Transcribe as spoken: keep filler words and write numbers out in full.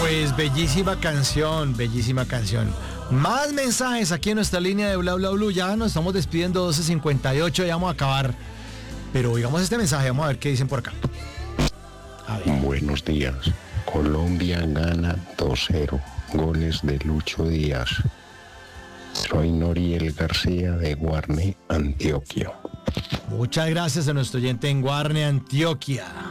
Pues bellísima canción, bellísima canción. Más mensajes aquí en nuestra línea de Bla Bla Blue. Ya nos estamos despidiendo, doce cincuenta y ocho, ya vamos a acabar. Pero oigamos este mensaje, vamos a ver qué dicen por acá. A ver. Buenos días. Colombia gana dos cero. Goles de Lucho Díaz. Soy Noriel García de Guarne, Antioquia. Muchas gracias a nuestro oyente en Guarne, Antioquia.